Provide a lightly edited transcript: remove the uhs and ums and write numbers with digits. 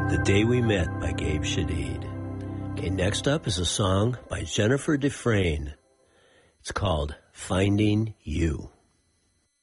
The Day We Met by Gabe Shadid. Okay, next up is a song by Jennifer Dufresne. It's called Finding You.